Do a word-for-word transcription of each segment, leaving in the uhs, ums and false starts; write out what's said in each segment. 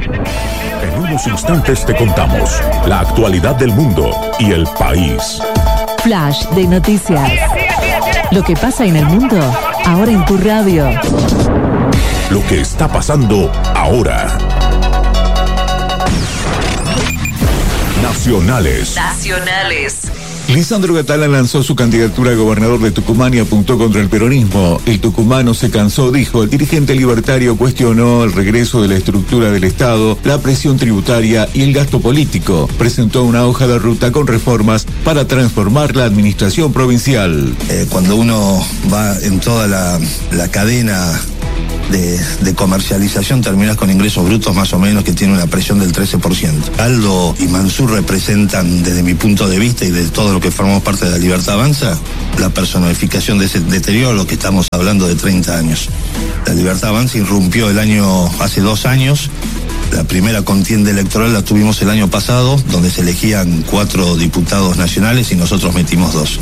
En unos instantes te contamos la actualidad del mundo y el país. Flash de noticias. Lo que pasa en el mundo, ahora en tu radio. Lo que está pasando ahora. Nacionales. Nacionales. Lisandro Catalán lanzó su candidatura a gobernador de Tucumán y apuntó contra el peronismo. El tucumano se cansó, dijo. El dirigente libertario cuestionó el regreso de la estructura del Estado, la presión tributaria y el gasto político. Presentó una hoja de ruta con reformas para transformar la administración provincial. Eh, cuando uno va en toda la, la cadena De, de comercialización, terminas con ingresos brutos más o menos que tiene una presión del trece por ciento. Aldo y Mansur representan, desde mi punto de vista y de todo lo que formamos parte de la Libertad Avanza, la personificación de ese deterioro, lo que estamos hablando de treinta años. La Libertad Avanza irrumpió el año, hace dos años. La primera contienda electoral la tuvimos el año pasado, donde se elegían cuatro diputados nacionales y nosotros metimos dos.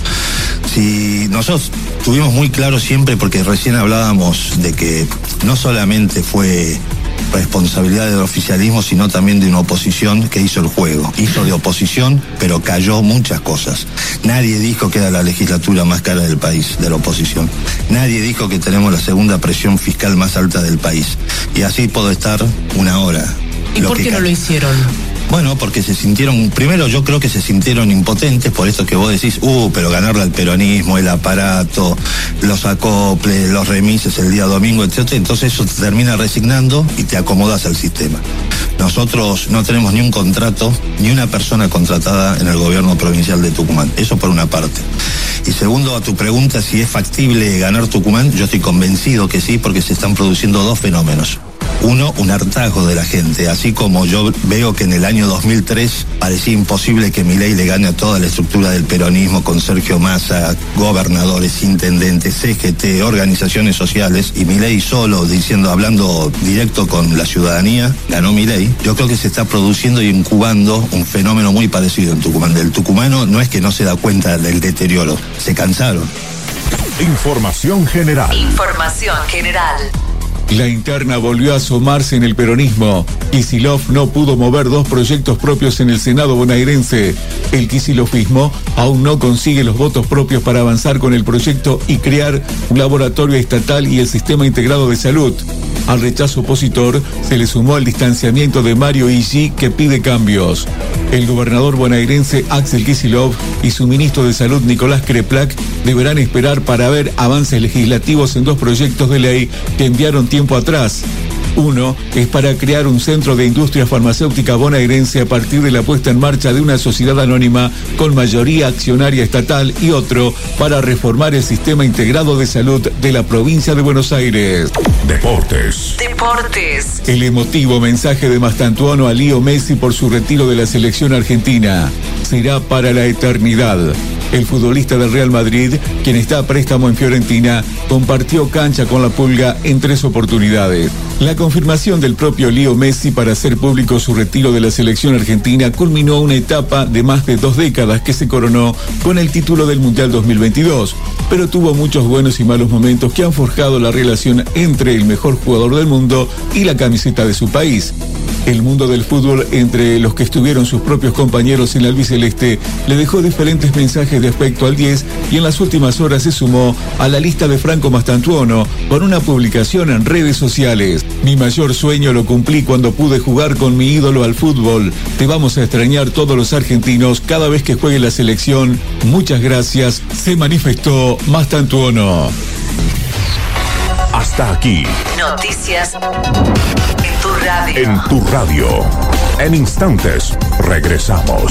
Si nosotros tuvimos muy claro siempre, porque recién hablábamos de que no solamente fue responsabilidad del oficialismo, sino también de una oposición que hizo el juego. Hizo de oposición, pero cayó muchas cosas. Nadie dijo que era la legislatura más cara del país, de la oposición. Nadie dijo que tenemos la segunda presión fiscal más alta del país. Y así puedo estar una hora. ¿Y por qué no lo hicieron? Bueno, porque se sintieron, primero yo creo que se sintieron impotentes por esto que vos decís, uh, pero ganarle al peronismo, el aparato, los acoples, los remises el día domingo, etcétera. Entonces eso te termina resignando y te acomodas al sistema. Nosotros no tenemos ni un contrato, ni una persona contratada en el gobierno provincial de Tucumán. Eso por una parte. Y segundo, a tu pregunta si es factible ganar Tucumán, yo estoy convencido que sí, porque se están produciendo dos fenómenos. Uno, un hartazgo de la gente, así como yo veo que en el año dos mil tres parecía imposible que Milei le gane a toda la estructura del peronismo con Sergio Massa, gobernadores, intendentes, C G T, organizaciones sociales, y Milei solo diciendo, hablando directo con la ciudadanía, ganó Milei. Yo creo que se está produciendo y incubando un fenómeno muy parecido en Tucumán. El tucumano no es que no se da cuenta del deterioro, se cansaron. Información general. Información general. La interna volvió a asomarse en el peronismo. Kicillof no pudo mover dos proyectos propios en el Senado bonaerense. El kicillofismo aún no consigue los votos propios para avanzar con el proyecto y crear un laboratorio estatal y el sistema integrado de salud. Al rechazo opositor se le sumó el distanciamiento de Mario Iggi, que pide cambios. El gobernador bonaerense Axel Kicillof y su ministro de Salud Nicolás Kreplak deberán esperar para ver avances legislativos en dos proyectos de ley que enviaron tiempo atrás. Uno es para crear un centro de industria farmacéutica bonaerense a partir de la puesta en marcha de una sociedad anónima con mayoría accionaria estatal, y otro para reformar el sistema integrado de salud de la provincia de Buenos Aires. Deportes. Deportes. El emotivo mensaje de Mastantuono a Leo Messi por su retiro de la selección argentina será para la eternidad. El futbolista del Real Madrid, quien está a préstamo en Fiorentina, compartió cancha con la Pulga en tres oportunidades. La confirmación del propio Leo Messi para hacer público su retiro de la selección argentina culminó una etapa de más de dos décadas que se coronó con el título del Mundial dos mil veintidós, pero tuvo muchos buenos y malos momentos que han forjado la relación entre el mejor jugador del mundo y la camiseta de su país. El mundo del fútbol, entre los que estuvieron sus propios compañeros en la albiceleste, le dejó diferentes mensajes de afecto al diez y en las últimas horas se sumó a la lista de Franco Mastantuono con una publicación en redes sociales. Mi mayor sueño lo cumplí cuando pude jugar con mi ídolo al fútbol. Te vamos a extrañar todos los argentinos cada vez que juegue la selección. Muchas gracias, se manifestó Mastantuono. Hasta aquí. Noticias en tu radio. En tu radio. En instantes, regresamos.